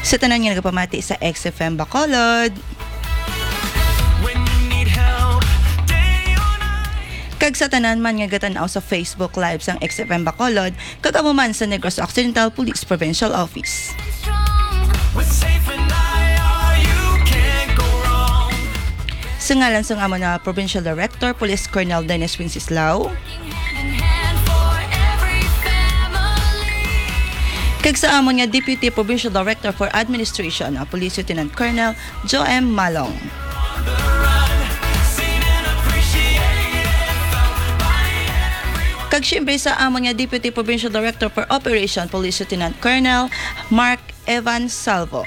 Sa tanan nga nagapamati sa XFM Bacolod. Kag sa tanan man nga gatan-aw sa Facebook Live sang XFM Bacolod, kagamo man sa Negros Occidental Police Provincial Office. Sa ngalan sang amo na Provincial Director, Police Colonel Dennis Wenceslao. Kag sa amo nga Deputy Provincial Director for Administration, Police Lieutenant Colonel Joe M. Malong. Kag siyempre sa amo nga Deputy Provincial Director for Operation, Police Lieutenant Colonel Mark Evan Salvo.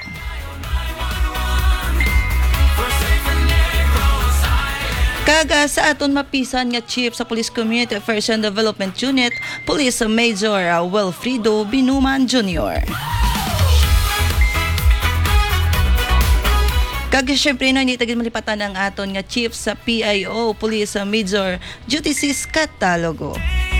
Kag sa aton mapisan nga Chief sa Police Community Affairs and Development Unit, Police Major Wilfrido Binuman Jr. Kag syempre no, hindi tagid malipatan ang aton nga Chief sa PIO, Police Major Jutisis Catalogo.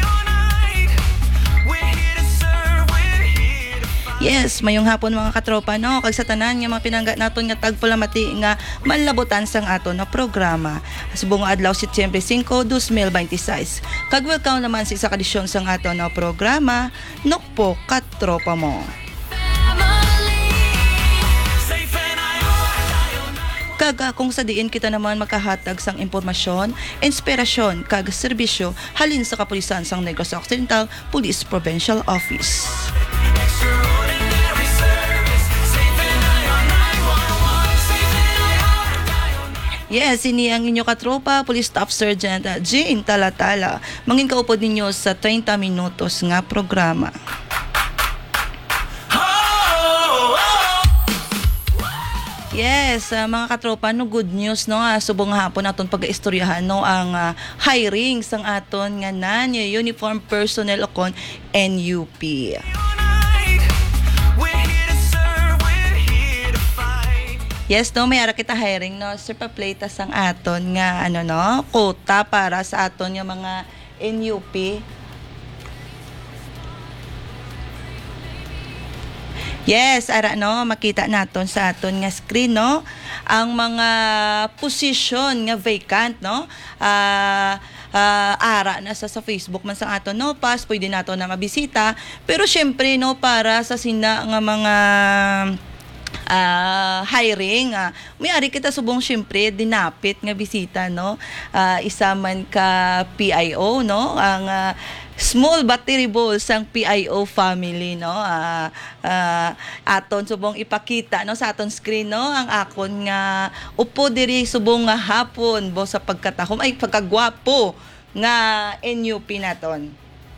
Yes, mayong hapon mga katropa no, kag sa tanan nga mga pinangga naton nga tagpulamati nga malabutan sang aton na programa. Subong adlaw Setyembre 5, 2026. Kag welcome naman sa isa kadisyon sang aton na programa, Nokpo Katropa Mo. Kag kung sa diin kita naman makahatag sang impormasyon, inspirasyon kag serbisyo halin sa kapulisan sang Negros Occidental Police Provincial Office. Yes, ini ang inyo katropa, Police Staff Sergeant Jane Talatala. Mangin kaupod ninyo sa 30 minutos nga programa. Yes, mga katropa, no, good news no, subong hapon naton pag-istoryahan no ang hiring sang aton nga uniform personnel okon NUP. Yes, no, may ara kita hiring no, sir paplata sang aton nga ano no, quota para sa aton nga mga NUP. Yes, ara no, makita naton sa aton nga screen no, ang mga position nga vacant no. Ara na sa Facebook man sa aton no, pas pwede nato na mabisita, pero syempre no, para sa sina nga mga hiring, may-ari kita subong syempre dinapit nga bisita no, isa man ka PIO no, ang small but terrible sang PIO family no, aton subong ipakita no sa aton screen no, ang akon nga upo diri subong nga hapon bo sa pagkatahom ay pagkagwapo nga NUP naton.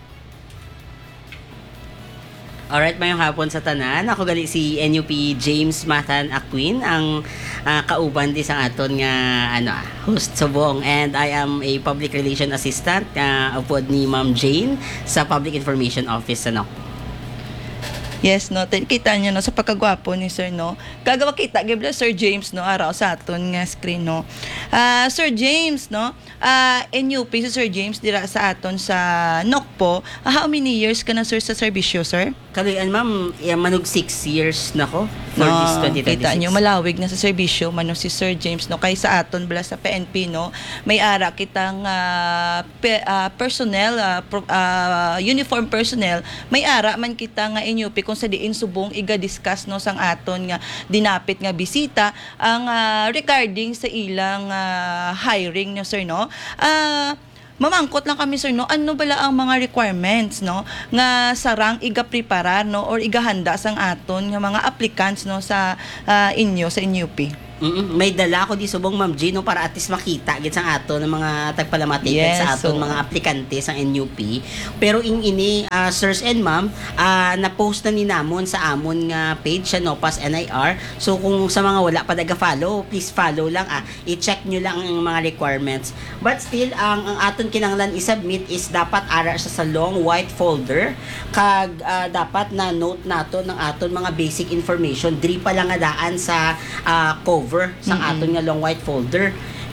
Alright, mayong hapon sa tanan. Ako gali si NUP James Mathan Aquin, ang kauban di sang aton nga host subong, and I am a public relation assistant upod ni Ma'am Jane sa Public Information Office sa NOC. Yes no, kita niyo no sa pagkagwapo ni sir no. Kagawa kita gibla Sir James no araw sa aton nga screen no. Sir James no, NUP si Sir James dira sa aton sa NOC po. How many years ka na sir sa serbisyo, sir? Kaluyan ma'am, manog 6 years na ko for no, this 2026. Kita niyo malawig na sa serbisyo man no, si Sir James no, kay sa aton bala sa PNP no. May ara kitang personnel, uniform personnel, may ara man kita nga NUP kung sa diin subong iga-discuss no sang aton nga dinapit nga bisita ang regarding sa ilang hiring no sir no. Mamangkot lang kami sir no, ano bala ang mga requirements no nga sarang iga-preparar no or igahanda sang aton nga mga applicants no sa inyo sa NUP. May dala ko di subong Ma'am Gino para at least makita gid sang ato ng mga tagpalamati sa aton mga aplikante sa NUP. Pero ini sirs and ma'am, na-post na ni namon sa amon nga page sa Nopas NIR. So kung sa mga wala pa naga-follow, please follow lang i-check nyo lang ang mga requirements. But still ang aton kinahanglan i-submit is dapat ara sa long white folder, kag dapat na note nato ng aton mga basic information diri pa lang nga daan sa cover sang aton nga long white folder.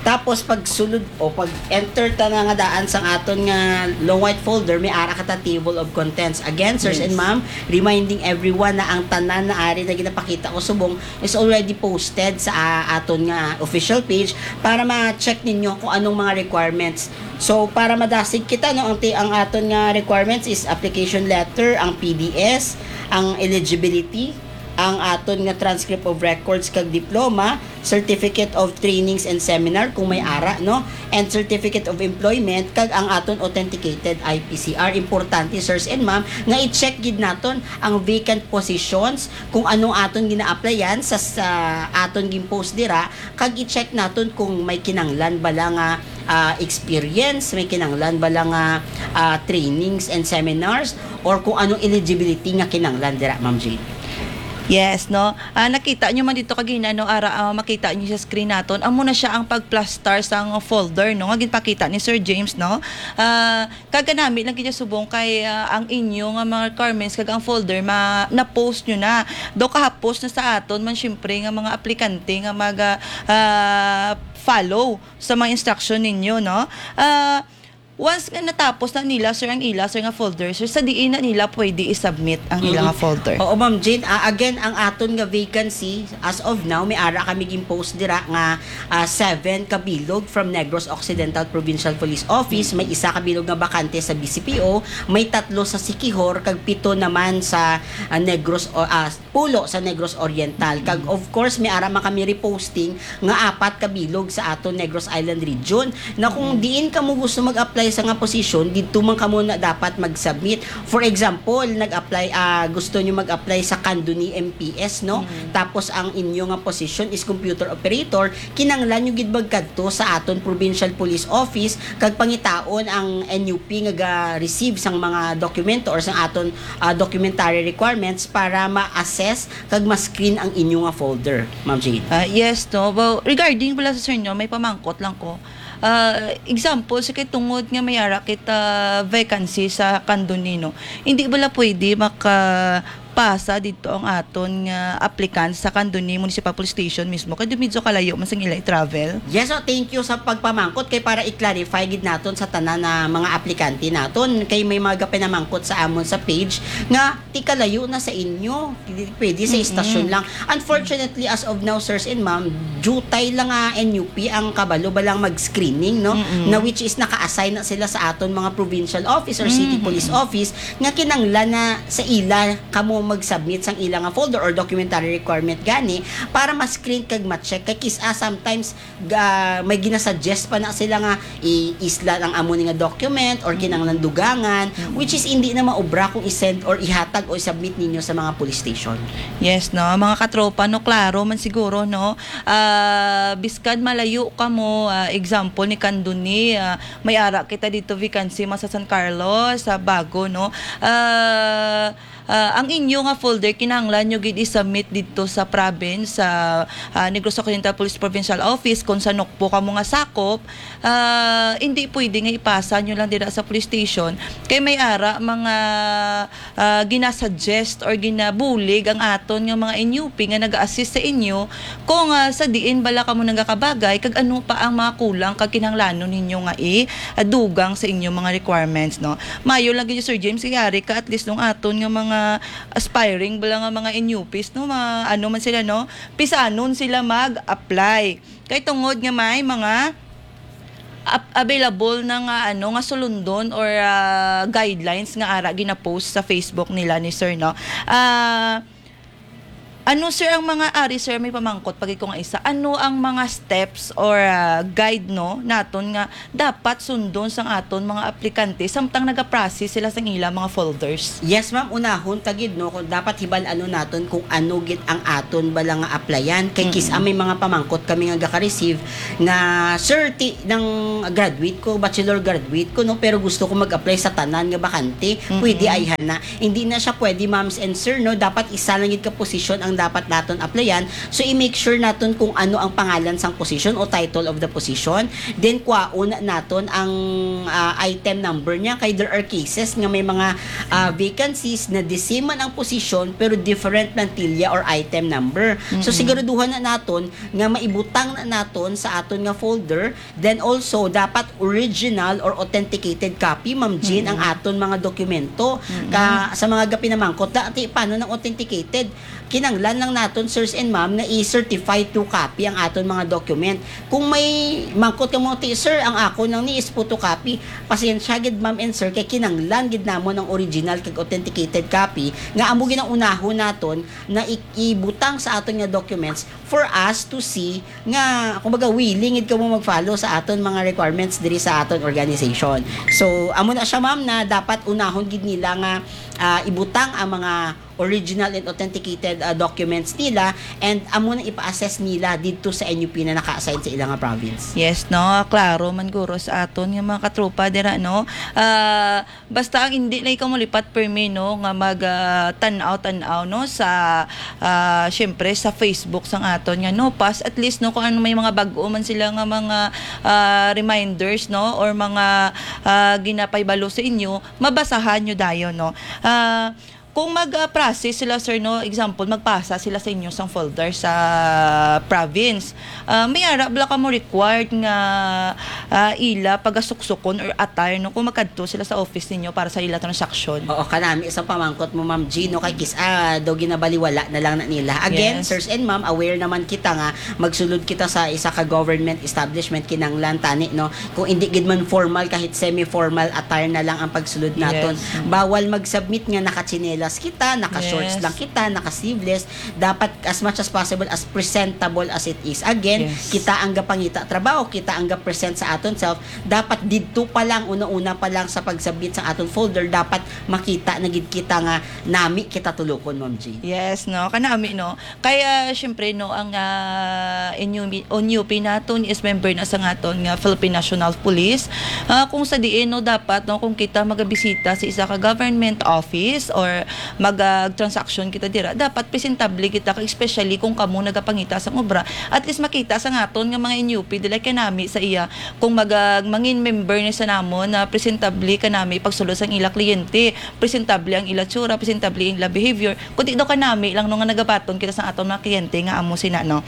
Tapos pag sulod o pag enter ta na nga daan sang aton nga long white folder, may ara kata table of contents. Again, sirs and ma'am, reminding everyone na ang tanan na ari na ginapakita ko subong is already posted sa aton nga official page para ma-check ninyo kung anong mga requirements. So para madasig kita no, ang aton nga requirements is application letter, ang PDS, ang eligibility, ang aton nga transcript of records kag diploma, certificate of trainings and seminar kung may ara no, and certificate of employment kag ang aton authenticated IPCR. Importante sirs and ma'am nga i-check gid naton ang vacant positions kung anong aton gina-applyan sa aton gin-post dira, kag i-check naton kung may kinanglan bala nga experience, may kinanglan bala nga trainings and seminars, or kung anong eligibility nga kinanglan dira, Ma'am Jade. Yes, no? Nakita nyo man dito kagina, no? Makita nyo sa screen naton. Amo na siya ang pag-plus-star sa folder, no? Nga ginpakita ni Sir James, no? Kaganami lang kita subong kay ang inyo nga mga requirements kag ang folder na-post nyo na. Do kahapos na sa aton man syempre nga mga aplikante nga follow sa mga instruction ninyo, no? Once nga natapos na nila, sir, ang sir, nga folder, sir, sa diin na nila pwede i-submit ang nga folder. Oo, Ma'am Jane. Again, ang aton nga vacancy, as of now, may ara kami gin-post dira nga 7 kabilog from Negros Occidental Provincial Police Office, may isa kabilog nga bakante sa BCPO, may 3 sa Siquijor, kag 7 naman sa Negros, pulo sa Negros Oriental. Kag of course, may ara man kami reposting nga 4 kabilog sa aton Negros Island Region, na kung diin ka mo gusto mag-apply sa nga posisyon, dito man ka muna dapat mag-submit. For example, nag-apply, gusto nyo mag-apply sa Candoni MPS, no? Tapos ang inyo nga position is computer operator, kinanglan nyo gidbag kadto sa aton Provincial Police Office, kag pangitaon ang NUP nga receive sang mga dokumento or sang aton documentary requirements para ma-assess kag ma-screen ang inyo nga folder, Ma'am Jade. Yes, no? Well, regarding pala sa sir nyo, may pamangkot lang ko. Example, sa kay tungod nga may ara kita vacancy sa Candonino, hindi bala pwede makapasa dito ang aton nga applicant sa Candoni Municipal Police Station mismo kay medyo kalayo man sang ila i-travel? Yes, so thank you sa pagpamangkot kay para i-clarify gid naton sa tanan na mga aplikante naton, kay may mga pinamangkot sa amon sa page nga ti kalayo na sa inyo, pwede sa istasyon lang. Unfortunately, as of now, sirs and ma'am, jutay lang NUP ang kabalo balang mag-screening, no, na which is naka-assign na sila sa aton mga provincial office or city police office nga kinanglan na sa ila kamo mag-submit sang ilang nga folder or documentary requirement gani para ma-screen kag ma-check kay sometimes may ginasuggest pa na sila nga isla ang amo nga document or kinanglan dugangan, which is hindi na maobra kung i-send or ihatag o i-submit ninyo sa mga police station. Yes, no, mga katropa, no, klaro man siguro, no, biskad malayo ka mo, example ni Candoni, may ara kita dito vacancy sa San Carlos, sa Bago, no, ang inyo nga folder kinahanglan nyo gid i-submit dito sa province sa Negros Occidental Police Provincial Office kung sa nokpo ka mo nga sakop. Hindi pwede nga ipasa nyo lang dira sa police station kay may ara mga ginasuggest or ginabulig ang aton nga mga NUP nga nag-assist sa inyo kung sa diin bala ka mo nagakabagay kag ano pa ang mga kulang kag kinahanglanon ninyo nga dugang sa inyong mga requirements, no. Mayo lang gid Sir James kayari ka at least nung aton nga mga aspiring bala nga mga NUPs, no, ano man sila, no, pisanon sila mag-apply kay tungod nga may mga available na nga nga sulundon or guidelines nga ara gina-post sa Facebook nila ni sir, no. Ano sir ang mga ari sir, may pamangkot pag ko nga isa, ano ang mga steps or guide, no, naton nga dapat sundon sang aton mga aplikante samtang naga-process sila sang ila mga folders? Yes ma'am, unahon tagid, no, kung dapat hibal-ano naton kung ano gid ang aton bala nga applyan kay may mga pamangkot kami nga gaka-receive nga sir ng graduate ko, bachelor graduate ko, no, pero gusto ko mag-apply sa tanan nga bakante, pwede ayhan na. Hindi na siya pwede, ma'ams and sir, no, dapat isa lang gid ka posisyon ang ang dapat naton applyan. So i-make sure naton kung ano ang pangalan sang position o title of the position. Then una naton ang item number niya, kay there are cases nga may mga vacancies na the same man ang position pero different plantilla or item number. So siguraduhan na naton nga maibutang na naton sa aton nga folder. Then also dapat original or authenticated copy, Ma'am Jean, ang aton mga dokumento. Sa mga gapinamangkot dati paano nang authenticated, kinanglan lang naton, sirs and ma'am, na i-certify to copy ang aton mga document. Kung may mangkot ka mo, sir, ang ako nang ni is photocopy, pasensya gid ma'am and sir, kay kinanglan gid namon ang original kag authenticated copy nga amo ginang-unahon naton na ibutang sa aton nga documents for us to see nga kumbaga willing gid ka mo mag-follow sa aton mga requirements diri sa aton organization. So amo na siya ma'am na dapat unahon gid nila nga ibutang ang mga original and authenticated documents nila, and amo na ipa-assess nila dito sa NUP na naka-assign sa ilang province. Yes, no, klaro man guro sa aton nga mga katropa dira, no. Basta ang hindi na ikaw malipat permi, no, nga mag tan-aw no sa syempre sa Facebook sang aton nga no pass, at least no kung ano may mga bag-o man sila nga mga reminders, no, or mga ginapay balo sa inyo, mabasahan nyo dayon, no. Kung mag-process sila, sir, no, example, magpasa sila sa inyo sang folder sa province, may ara bala ka mo required nga ila pagasuksukon or attire, no, kung magkadto sila sa office ninyo para sa ila transaction. Oo, kanami isang pamangkot mo, Ma'am Gino, kay daw ginabaliwala na lang na nila. Again, Yes. sirs and ma'am, aware naman kita nga magsulod kita sa isa ka government establishment kinanglan tani, no, kung hindi gid man formal, kahit semi-formal attire na lang ang pagsulod naton. Yes. Bawal mag-submit nga nakachinelas kita, naka-shorts Yes. lang kita, naka-sleeveless. Dapat as much as possible as presentable as it is. Again, Yes. kita ang gapangita trabaho, kita ang ga-present sa aton self. Dapat didto pa lang, una-una pa lang sa pagsubmit sa aton folder, dapat makita na gid kita nga nami kita tulokon, Ma'am G. Yes, no, kanami, no. Kaya syempre, no, ang NUP naton is member na sa aton nga Philippine National Police. Kung sa diin, no, dapat, no, kung kita magabisita sa isa ka government office or mag-transaction kita dira, dapat presentable kita, especially kung kamo nagapangita sa obra, at least makita sa ngaton nga mga NUP dili kanami sa iya kung mangin member ni sa namon na presentable kanami pagsulod sang ila kliyente, presentable ang ila tsura, presentable ang ila behavior, kundi daw kanami lang no nga nagabaton kita sa aton mga kliyente nga amo sina, no.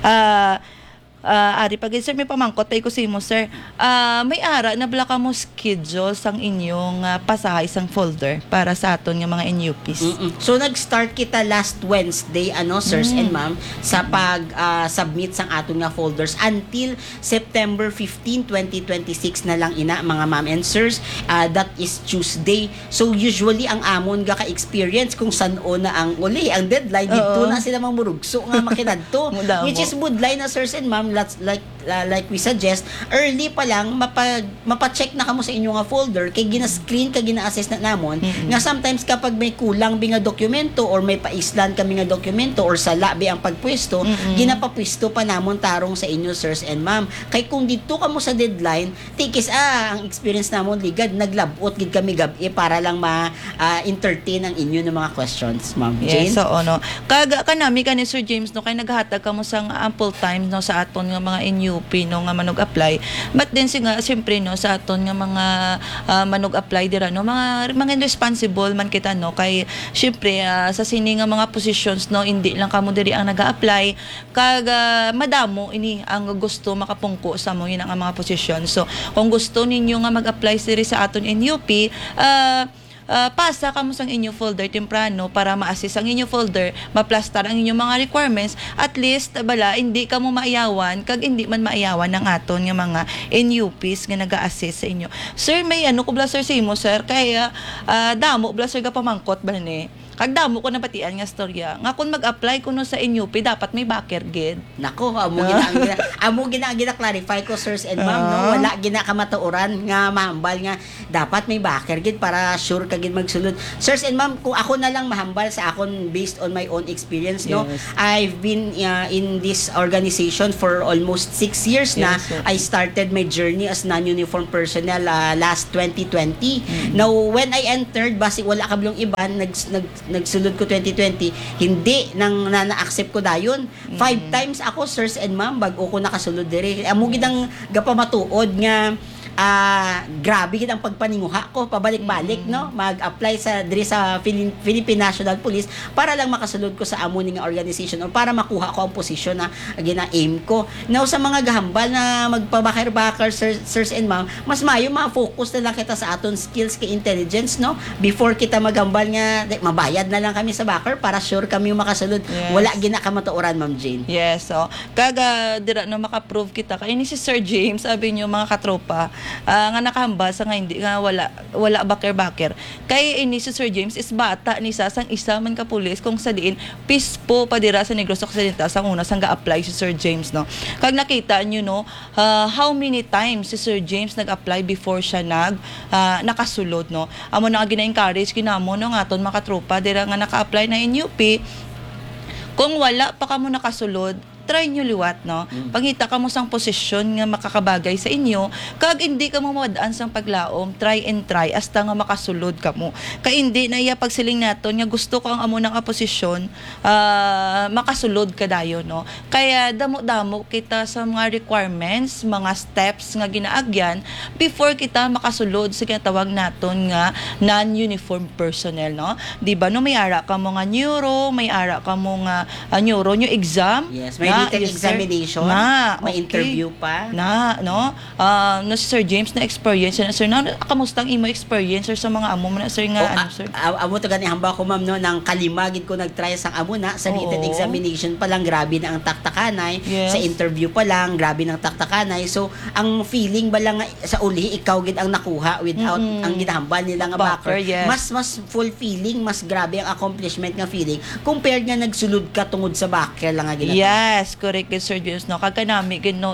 Ari pag sir, may pamangkot pa ko si mo, sir. May ara na bala ka mo schedule sang inyong pasahay sang folder para sa aton nga mga NUPs. So nag-start kita last Wednesday, sirs and ma'am, sa pag-submit sang aton nga folders until September 15, 2026 na lang ina, mga ma'am and sirs. That is Tuesday. So usually ang amon ga ka-experience kung saan na ang ang deadline dito na sila mamurugso nga makinadto. Which is budlay na, sirs and ma'am, like we suggest, early pa lang mapacheck na kamo sa inyo nga folder, kay gina-screen ka, gina-assess na namon nga sometimes kapag may kulang bi nga dokumento or may paislan kami nga dokumento or sa labi ang pagpwesto, ginapapwesto pa namon tarong sa inyo, sirs and ma'am. Kay kung dito kamo sa deadline, tikis ang experience namon ligad naglabot gid kami gabi para lang entertain ang inyo ng mga questions, ma'am Jane. Yes, so no. Kanami ni Sir James, no, kay naghatag kamo sang ample time, no, sa aton nga mga NUP, no, nga manog-apply. But then siyempre, no, sa aton nga mga manog-apply dira, no, mga responsible man kita, no, kay siyempre sa sini nga mga positions, no, hindi lang kamo diri ang naga-apply, kag madamo ini ang gusto makapungko sa mo yun ang mga positions. So kung gusto ninyo nga mag-apply diri sa aton NUP, pasa kamo sang inyo folder temprano para ma-assess ang inyo folder, maplastar ang inyong mga requirements, at least bala hindi kamo maiyawan kag hindi man maiyawan ng aton nga mga NUPs nga naga-assess sa inyo. Sir, may ko bla, sir, sa imo, sir, kaya damo bla, sir, ga pamangkot ba ni kag damo ko napatian nga storya nga kung mag-apply kuno sa NUP dapat may backer gid. Nako, amo gina clarify ko, sirs and ma'am, no, wala gina ka matuoran nga mahambal nga dapat may backer gid para sure ka gid magsulod. Sirs and ma'am, kung ako na lang mahambal sa akon based on my own experience, no, Yes. I've been in this organization for almost 6 years na. Yes, sir. I started my journey as non-uniform personnel last 2020. Now when I entered, basi wala kablong iban, nagsulod ko 2020, hindi nang na-accept ko dayon. 5 times ako, sirs and ma'am, bago ko nakasulod dire. Amo gid ang gapamatuod nga grabe gid ang pagpaninguha ko pabalik-balik no, mag-apply sa diri sa Philippine National Police para lang makasulod ko sa amo ning organization or para makuha ko ang posisyon na gina-aim ko. Now sa mga gahambal na magpabakar-bakar, sirs and ma'am, mas mayo ma-focus na lang kita sa aton skills kay intelligence no, before kita magambal nga mabayad na lang kami sa bakar para sure kami makasulod. Yes. Wala gina ka matuoran, Ma'am Jane. Yes, so kaga dira no maka-prove kita kay ni si Sir James, sabi niyo mga katropa, nga nakahamba sa nga hindi nga wala bakir-bakir. Kay ini si Sir James is bata ni sang isa man ka pulis kung sa diin pispo pa dira sa Negros Occidental sang una sang ga-apply si Sir James no. Kag nakita niyo no, how many times si Sir James nag-apply before siya nakasulod no. Amo na gina-encourage kinamo no nga aton mga katropa dira nga naka-apply na NUP. Kung wala pa kamo nakasulod, try nyo liwat, no? Pangita ka mo sang posisyon nga makakabagay sa inyo, kag hindi ka mo mawadaan sang paglaom, try and try, hasta nga makasulod ka mo. Kaya hindi na iya pagsiling naton, nga gusto ko ang amo ng posisyon, makasulod ka dayo, no? Kaya damo-damo kita sa mga requirements, mga steps nga ginaagyan, before kita makasulod sa kinatawag naton nga non-uniform personnel, no? Diba, no? May ara ka mo nga neuro, may ara ka mo nga neuro, new exam, yes, may written examination, may interview pa. No, si Sir James na experience na sir, kamusta ang imo experience sir, sa mga amo mo na sir nga sir? Amo to gani hamba ko ma'am no, nang kalimagid ko nagtry sang amo na sa written examination pa lang, grabe na ang taktakanay. Yes. Sa interview pa lang, grabe ng taktakanay. So ang feeling ba lang sa uli ikaw gid ang nakuha without ang ginahambal nila nga backer. Yes. Mas fulfilling, mas grabe ang accomplishment nga feeling compared nga nagsulod ka tungod sa backer lang nga ginatawag. Yes, correct, Sir James, no? Kagkanami, no,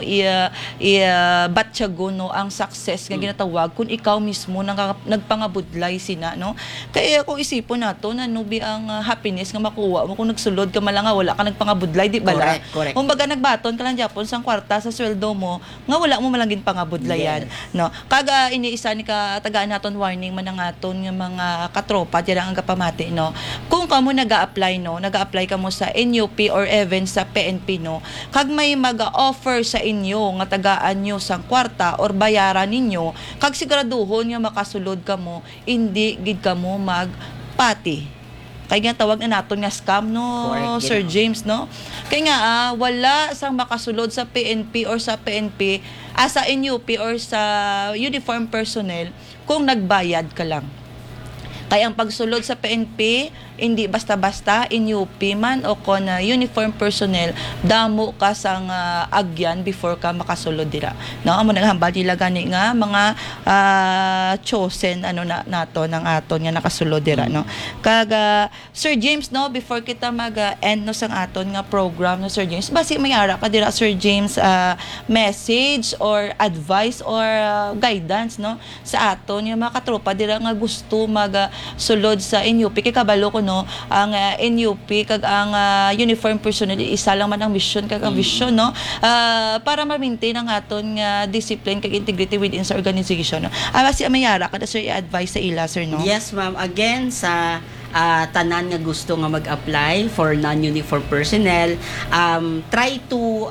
batyago, no, ang success nga ginatawag kung ikaw mismo nagpangabudlay sina, no? Kaya kung isipon nato na nubi ang happiness nga makuha mo kung nagsulod ka malanga wala ka nagpangabudlay, di ba? Correct. Kung baga nagbaton ka lang Japon sang kwarta sa sweldo mo, nga wala mo malangin pangabudlayan, no? Kaga iniisa ni ka tagaan naton warning man ang aton nga mga katropa dira ang kapamati, no? Kung kamo nag-a-apply, no, nag-a-apply ka mo sa NUP or even sa PNP, no, kag may mag-offer sa inyo nga tagaan nyo sang kwarta or bayaran ninyo, kag siguraduhon nga makasulod ka mo, hindi gid ka mo magpati. Kaya nga tawag na naton nga scam, no, correct, Sir James, no? Kaya nga wala sang makasulod sa PNP or sa PNP, sa NUP or sa uniform personnel kung nagbayad ka lang. Kaya ang pagsulod sa PNP, hindi basta-basta, NUP man o kung uniform personnel, damo ka sang agyan before ka makasulod dira. No, amo naghambal nila gani nga mga chosen nato ng aton nga nakasulod dira, no. Kag Sir James, no, before kita mag-end no sang aton nga program, no, Sir James, basi may ara ka dira, Sir James, message or advice or guidance, no, sa aton nga mga katropa dira nga gusto sulod sa NUP. Kay kabalo ko, no, ang NUP kag ang uniform personnel isa lang man ang mission kag ang vision, no, para ma-maintain ang aton nga discipline kag integrity within sa organization, no. Basi mayara kada sir i-advise sa ila, sir, no. Yes, ma'am. Again, sa tanan nga gusto nga mag-apply for non-uniform personnel, try to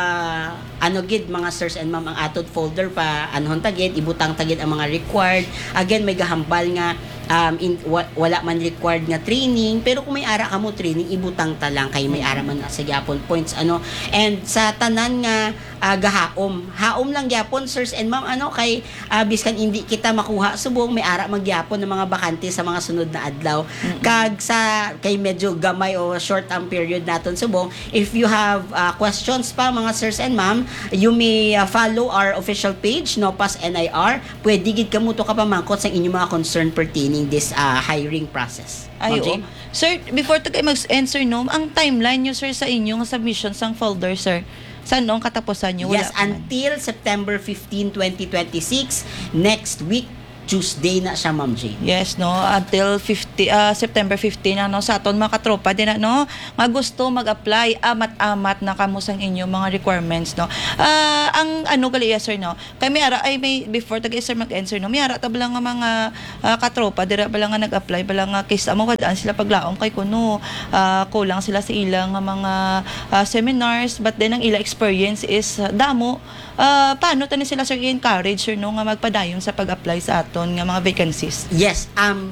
gid mga sirs and ma'am ang atot folder pa anhon tagid, ibutang tagid ang mga required. Again, may gahambal nga wala man required nga training, pero kung may ara ka mo training, ibutang ta lang kay may ara man sa gyapon points, and sa tanan nga haom lang gyapon sirs and ma'am, kay biskan hindi kita makuha subong, may ara magyapon ng mga bakante sa mga sunod na adlaw. Kag kay medyo gamay o short ang period naton subong, if you have questions pa mga sirs and ma'am, you may follow our official page, NOPAS NIR. Pwede gid kamo to kapamangkot sa inyong mga concern pertaining this hiring process. Ay, sir, before to kayo mag-answer, no, ang timeline nyo, sir, sa inyong submission sang folder, sir, saan ang katapusan nyo? Yes, until September 15, 2026, next week, Tuesday na siya, Ma'am Jane. Yes, no, until September 15 ano sa aton mga katropa din no nga gusto mag-apply amat-amat na kamo sang inyo mga requirements no. Ang ano gali sir no. Kami ara ay may before tag sir mag-answer no. May ara ta bala nga mga katropa dira bala nga nag-apply bala nga case amo kadaan sila paglaom kay kuno kulang sila sa ilang nga mga seminars but then ang ila experience is damo. Paano tani sila sir i-encourage sir no nga magpadayon sa pag-apply sa aton nga mga vacancies? Yes,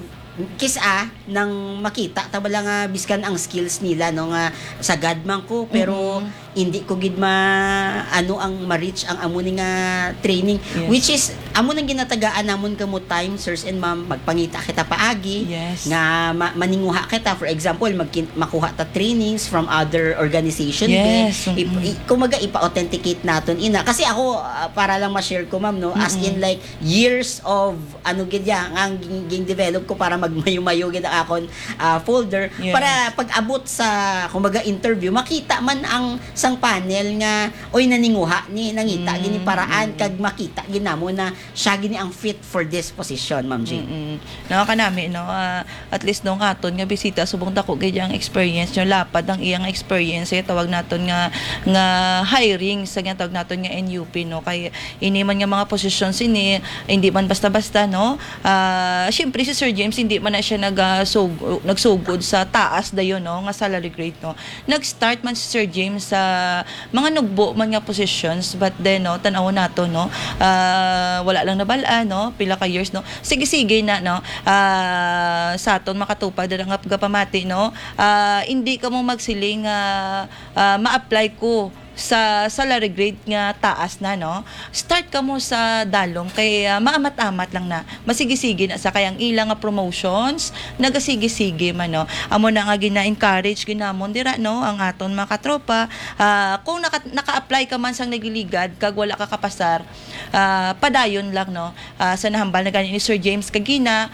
nang makita tabala nga biskan ang skills nila no nga sagad man ko pero hindi ko gid ano ang ma-reach ang amo ni nga training which is amo nang ginatagaan namon kamo time sirs and ma'am magpangita kita paagi nga maninguha kita for example makuha ta trainings from other organization kumaga ipa-authenticate naton ina kasi ako para lang ma-share ko ma'am no as in like years of ano gid ang develop ko para magmayo-mayo gid ang akon folder para pag-abot sa kumaga interview makita man ang sang panel nga oy naninguha ni nangita gini paraan kag makita ginamo na siya gini ang fit for this position Ma'am Jane. Kanami no at least nung aton nga bisita subong dako gid ang experience nyo lapad ang iyang experience tawag naton nga hiring sa nga tawag naton nga NUP no kay ini man nga mga positions ini hindi man basta-basta no. Syempre si Sir James hindi man na siya nagsugod sa taas dayon no nga salary grade no. Nag-start man si Sir James sa mga nugbo man nga positions but then no tan-aw nato no wala lang nabalaan no pila ka years no sige na no sa aton makatupad dira nga pagapamati no hindi ka mo magsiling ma-apply ko sa salary grade nga taas na no start ka mo sa dalom kay maamat-amat lang na masigi-sige na sa kayang ilang nga promotions nagasigi-sige man no amo na nga gina-encourage ginamon dira no ang aton mga katropa kung naka-apply ka man sang nagliligad kag wala ka kapasar padayon lang no sa nahambal na ganin ni Sir James kagina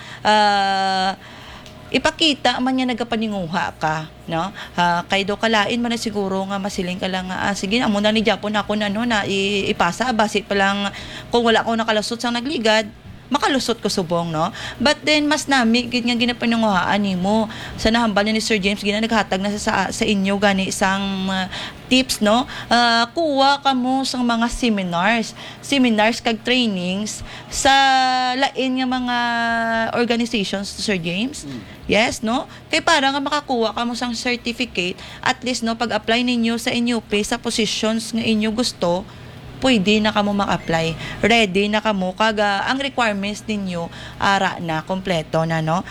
ipakita man niya nagapaninguha ka no kay do kalain man na siguro nga masiling ka lang sige amo na ni Japon ako na no na ipasa basit pa lang kung wala ko nakalusot sang nagligad makalusot ko subong no but then mas nami gid nga ginapaninguhaan nimo sa nahambal ni Sir James gina naghatag na sa inyo gani isang tips no kuha ka mo sang mga seminars kag trainings sa lain nga mga organizations Sir James yes no kay para nga makakuha ka mo sang certificate at least no pag-apply ninyo sa NUP sa positions nga inyo gusto pwede na kamo mag-apply. Ready na kamo kaga ang requirements ninyo ara na kompleto na no.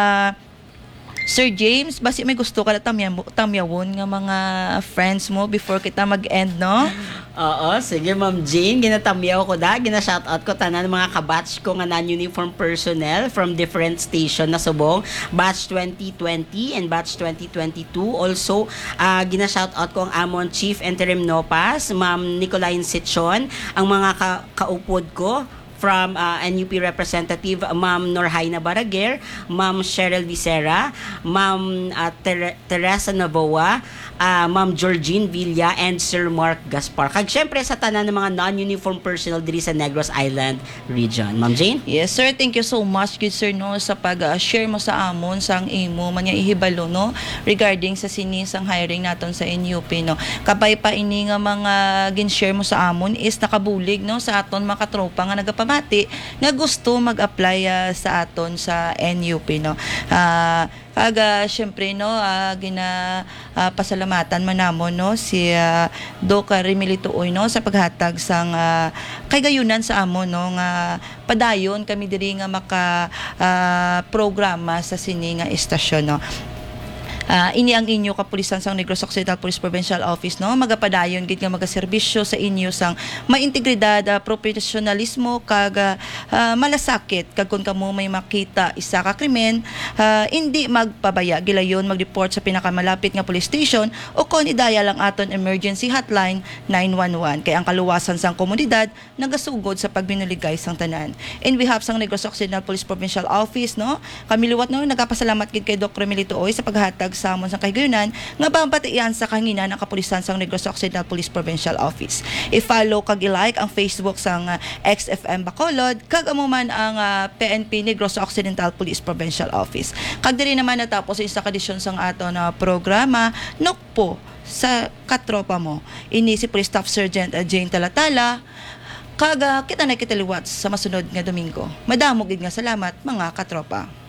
Sir James, basi may gusto ka na tamyawon nga mga friends mo before kita mag-end, no? Oo, sige Ma'am Jane, ginatamyaw ko gina-shoutout ko tanan mga kabatch ko nga non-uniform personnel from different station na subong, batch 2020 and batch 2022. Also, gina-shoutout ko ang amon Chief Interim Nopas, Ma'am Nicoline Sichon, ang mga kaupod ko, from NUP representative Ma'am Norhaina Baraguer, Ma'am Cheryl Vicera, Ma'am Teresa Navoa, Ma'am Georgine Villa, and Sir Mark Gaspar. Kag syempre sa tanan ng mga non-uniform personnel diri sa Negros Island region. Ma'am Jane? Yes sir, thank you so much good sir no sa pag-share mo sa amon sang imo man nga ihibalo no regarding sa sinisang hiring naton sa NUP no. Kabay pa ini nga mga gin-share mo sa amon is nakabulig no sa aton mga katropa nga nagapamati nga gusto mag-apply sa aton sa NUP no. Syempre no pasalamatan man namon no si Doc Remilito Oy no sa paghatag sang kagayunan sa amon no nga padayon kami diri nga maka programa sa sini nga estasyon no. Ini ang inyo kapulisan sang Negros Occidental Police Provincial Office no magapadayon gid nga magaserbisyo sa inyo sang maintegridad, profesionalismo kag malasakit kag kun kamo may makita isa ka krimen hindi magpabaya gilayon mag-report sa pinakamalapit nga police station o kon idaya lang aton emergency hotline 911 kay ang kaluwasan sang komunidad nagasugod sa pagbinuligay sang tanan. In behalf sang Negros Occidental Police Provincial Office no kami liwat no nagapasalamat gid kay Dr. Remilito Oy sa paghatag nagsamon sa kahigayunan nga babatian sa kangina ng kapulisan sang Negros Occidental Police Provincial Office. I-follow kag i-like ang Facebook sang XFM Bacolod kag amo man ang PNP Negros Occidental Police Provincial Office. Kag diri naman natapos sa isa kadisyon sang ato na programa nokpo sa katropa mo. Ini si Police Staff Sergeant Jane Talatala. Kag kita na kitaliwat sa masunod nga Domingo. Madamo gid nga salamat mga katropa.